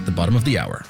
at the bottom of the hour.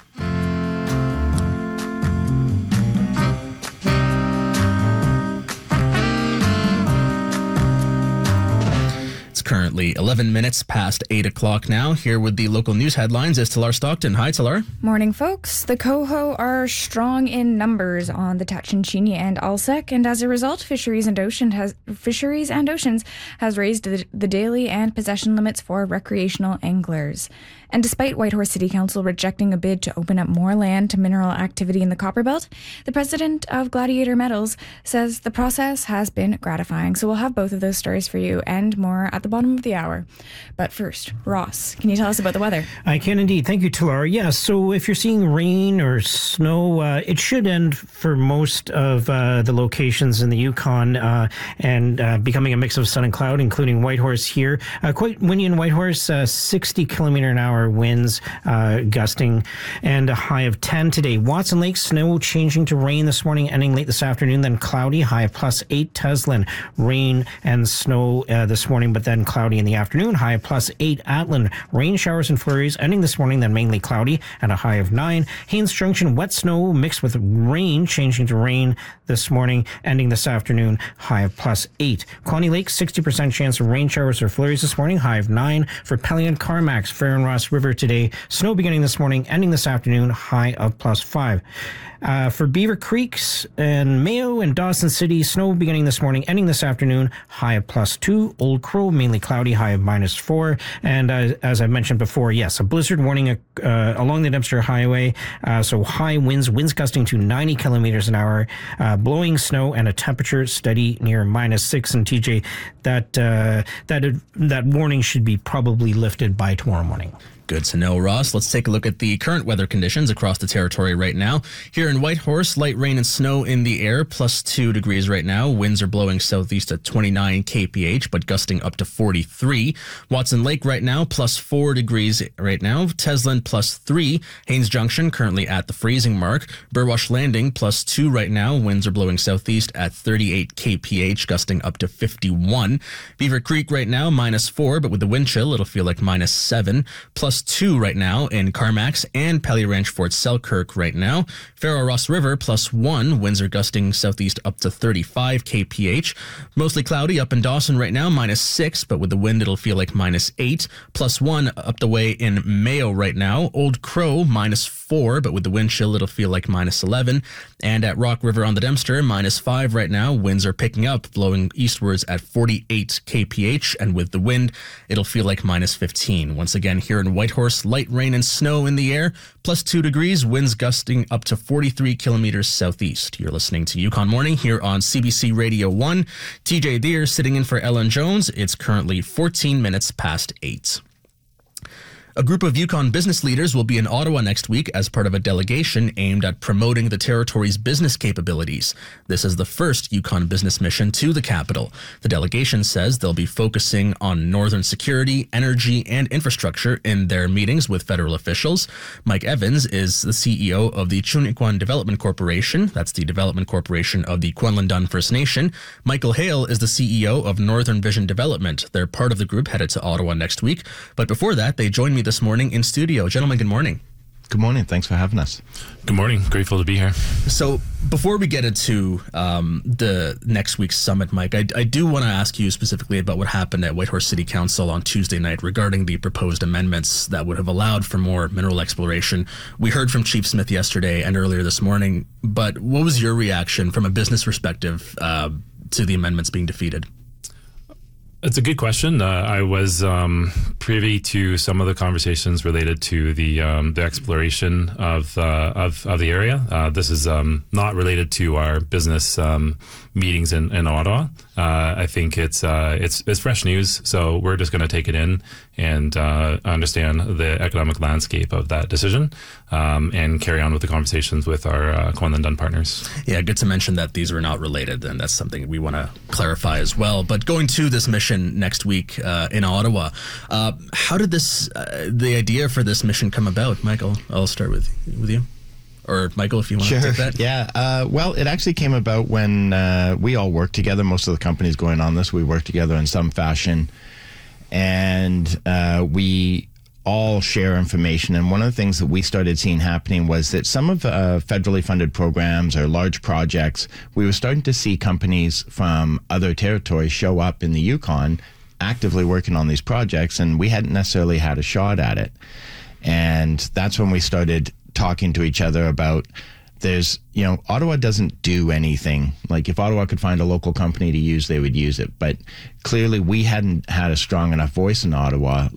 Currently 11 minutes past 8 o'clock now. Here with the local news headlines is Talar Stockton. Hi, Talar. Morning, folks. The coho are strong in numbers on the Tatshenshini and Alsek, and as a result, Fisheries and Oceans has raised the daily and possession limits for recreational anglers. And despite Whitehorse City Council rejecting a bid to open up more land to mineral activity in the Copperbelt, the president of Gladiator Metals says the process has been gratifying. So we'll have both of those stories for you and more at the bottom of the hour. But first, Ross, can you tell us about the weather? I can indeed. Thank you, Talar. Yes, so if you're seeing rain or snow, it should end for most of the locations in the Yukon and becoming a mix of sun and cloud, including Whitehorse here. Quite windy in Whitehorse, 60 kilometer an hour winds gusting, and a high of 10 today. Watson Lake, snow changing to rain this morning, ending late this afternoon, then cloudy, high of +8. Teslin, rain and snow this morning, but then cloudy in the afternoon, high of +8. Atlan, rain showers and flurries, ending this morning, then mainly cloudy, and a high of 9. Haines Junction, wet snow mixed with rain, changing to rain this morning, ending this afternoon, high of +8. Colony Lake, 60% chance of rain showers or flurries this morning, high of 9. For Pelion, Carmax, Fair and Ross River today, snow beginning this morning, ending this afternoon, high of +5. For Beaver Creeks and Mayo and Dawson City, snow beginning this morning, ending this afternoon, high of +2. Old Crow, mainly cloudy, high of -4. And as I mentioned before, yes, a blizzard warning along the Dempster Highway. So high winds gusting to 90 kilometers an hour, blowing snow, and a temperature steady near -6. And TJ, that warning should be probably lifted by tomorrow morning. Good to know, Ross. Let's take a look at the current weather conditions across the territory right now. Here in Whitehorse, light rain and snow in the air, +2 degrees right now. Winds are blowing southeast at 29 kph, but gusting up to 43. Watson Lake right now, +4 degrees right now. Teslin, +3. Haines Junction, currently at the freezing mark. Burwash Landing, +2 right now. Winds are blowing southeast at 38 kph, gusting up to 51. Beaver Creek right now, -4, but with the wind chill, it'll feel like -7. +2 right now in Carmax and Pelly Ranch Fort Selkirk right now. Farrow Ross River, +1. Winds are gusting southeast up to 35 kph. Mostly cloudy up in Dawson right now, -6, but with the wind, it'll feel like -8. +1 up the way in Mayo right now. Old Crow, -4, but with the wind chill, it'll feel like -11. And at Rock River on the Dempster, -5 right now. Winds are picking up, blowing eastwards at 48 kph, and with the wind, it'll feel like -15. Once again, here in Whitehorse, light rain and snow in the air, +2 degrees, winds gusting up to 43 kilometers southeast. You're listening to Yukon Morning here on CBC Radio 1. TJ Deere sitting in for Ellen Jones. It's currently 14 minutes past 8. A group of Yukon business leaders will be in Ottawa next week as part of a delegation aimed at promoting the territory's business capabilities. This is the first Yukon business mission to the capital. The delegation says they'll be focusing on northern security, energy, and infrastructure in their meetings with federal officials. Mike Evans is the CEO of the Chuniquan Development Corporation. That's the development corporation of the Kwanlundun First Nation. Michael Hale is the CEO of Northern Vision Development. They're part of the group headed to Ottawa next week. But before that, they joined me this morning in studio. Gentlemen, good morning. Good morning. Thanks for having us. Good morning. Grateful to be here. So before we get into the next week's summit, Mike, I do want to ask you specifically about what happened at Whitehorse City Council on Tuesday night regarding the proposed amendments that would have allowed for more mineral exploration. We heard from Chief Smith yesterday and earlier this morning, but what was your reaction from a business perspective to the amendments being defeated? It's a good question. I was privy to some of the conversations related to the exploration of the area. This is not related to our business meetings in Ottawa. I think it's fresh news, so we're just going to take it in and understand the economic landscape of that decision and carry on with the conversations with our Kwanlundun partners. Yeah, good to mention that these were not related, and that's something we want to clarify as well. But going to this mission next week in Ottawa, how did the idea for this mission come about? Michael, I'll start with you. Or Michael, if you want to take that. Yeah. Well, it actually came about when we all worked together. Most of the companies going on this, we worked together in some fashion. And we all share information. And one of the things that we started seeing happening was that some of federally funded programs or large projects, we were starting to see companies from other territories show up in the Yukon actively working on these projects, and we hadn't necessarily had a shot at it. And that's when we started talking to each other about Ottawa doesn't do anything. Like, if Ottawa could find a local company to use, they would use it. But clearly we hadn't had a strong enough voice in Ottawa